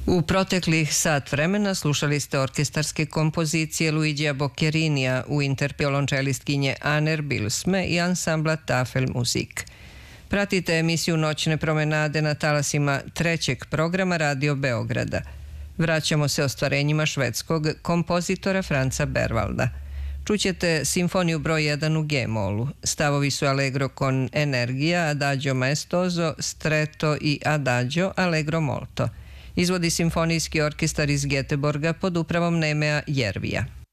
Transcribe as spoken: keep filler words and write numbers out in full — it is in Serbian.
U proteklih sat vremena slušali ste orkestarske kompozicije Luigija Boccherinija u interviolončelistkinje Aner Bilsme i ansambla Tafelmusik. Pratite emisiju Noćne promenade na talasima trećeg programa Radio Beograda. Vraćamo se ostvarenjima švedskog kompozitora Franza Berwalda. Čućete simfoniju broj jedan u G-molu. Stavovi su Allegro con Energia, Adagio maestoso, Stretto i Adagio Allegro molto. Izvodi simfonijski orkestar iz Göteborga pod upravom Nemea Jervija.